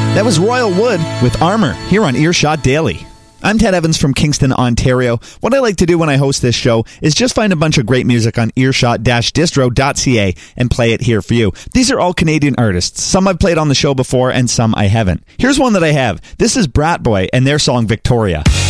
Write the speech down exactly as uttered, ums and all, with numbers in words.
That was Royal Wood with Armor here on Earshot Daily. I'm Ted Evans from Kingston, Ontario. What I like to do when I host this show is just find a bunch of great music on earshot dash distro dot c a and play it here for you. These are all Canadian artists. Some I've played on the show before and some I haven't. Here's one that I have. This is Brat Boy and their song Victoria.